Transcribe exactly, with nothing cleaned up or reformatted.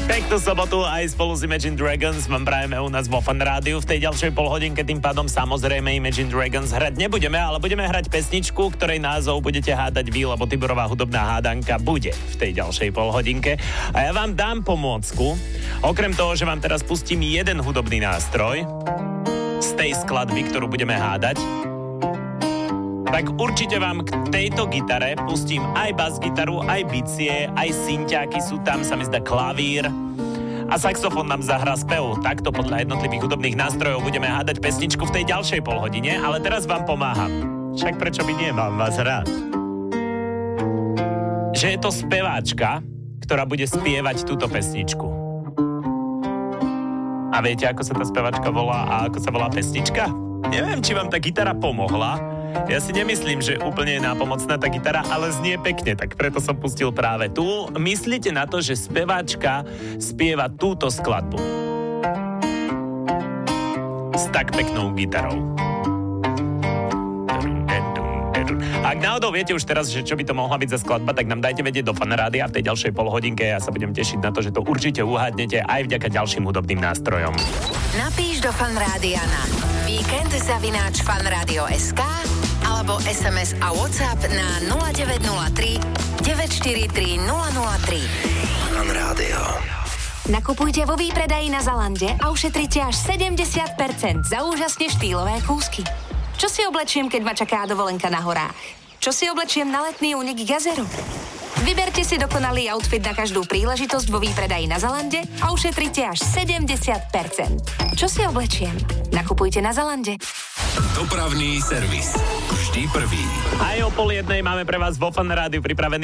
Peknú sobotu aj spolu s Imagine Dragons vám prajeme u nás vo Fan Rádiu. V tej ďalšej polhodinke tým pádom samozrejme Imagine Dragons hrať nebudeme, ale budeme hrať pesničku, ktorej názov budete hádať vy, lebo Tiborová hudobná hádanka bude v tej ďalšej polhodinke. A ja vám dám pomôcku. Okrem toho, že vám teraz pustím jeden hudobný nástroj z tej skladby, ktorú budeme hádať, tak určite vám k tejto gitare pustím aj bas-gitaru, aj bicie, aj synťáky sú tam, sa mi zdá klavír a saxofón nám zahrá spev. Takto podľa jednotlivých hudobných nástrojov budeme hádať pesničku v tej ďalšej polhodine, ale teraz vám pomáham. Však prečo by nie, mám vás rád. Že je to speváčka, ktorá bude spievať túto pesničku. A viete, ako sa tá speváčka volá a ako sa volá pesnička? Neviem, či vám tá gitara pomohla. Ja si nemyslím, že úplne je nápomocná tá gitara, ale znie pekne, tak preto som pustil práve tu. Myslíte na to, že speváčka spieva túto skladbu s tak peknou gitarou. Ak náhodou viete už teraz, že čo by to mohla byť za skladba, tak nám dajte vedieť do Fan Rádia v tej ďalšej polhodinke. Ja sa budem tešiť na to, že to určite uhádnete aj vďaka ďalším hudobným nástrojom. Napíš do Fan Rádia na víkend zavináč fanradio bodka es ká alebo es em es a WhatsApp na nula deväť nula tri deväť štyri tri nula nula tri. Fan Rádio. Nakupujte vo výpredaji na Zalande a ušetrite až sedemdesiat percent za úžasne štýlové kúsky. Čo si oblečiem, keď ma čaká dovolenka na horách? Čo si oblečiem na letný únik k jazeru? Vyberte si dokonalý outfit na každú príležitosť vo výpredaji na Zalande a ušetrite až sedemdesiat percent. Čo si oblečiem? Nakupujte na Zalande. Dopravný servis. Vždy prvý. Aj o pol jednej máme pre vás vo Fan Rádiu pripravený